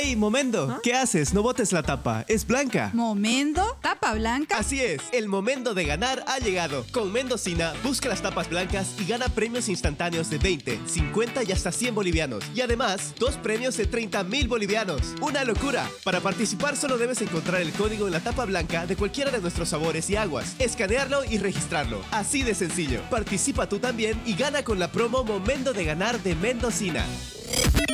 ¡Hey, Momendo! ¿Qué haces? No botes la tapa. Es blanca. ¿Momendo? ¿Tapa blanca? Así es, el momento de ganar ha llegado. Con Mendocina, busca las tapas blancas y gana premios instantáneos de 20, 50 y hasta 100 bolivianos. Y además, 2 premios de 30.000 bolivianos. ¡Una locura! Para participar solo debes encontrar el código en la tapa blanca de cualquiera de nuestros sabores y aguas, escanearlo y registrarlo. Así de sencillo. Participa tú también y gana con la promo Momento de Ganar de Mendocina.